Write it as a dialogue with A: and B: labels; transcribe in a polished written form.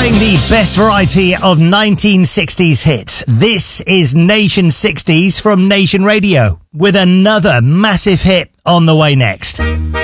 A: Playing the best variety of 1960s hits. This is Nation 60s from Nation Radio, with another massive hit on the way next.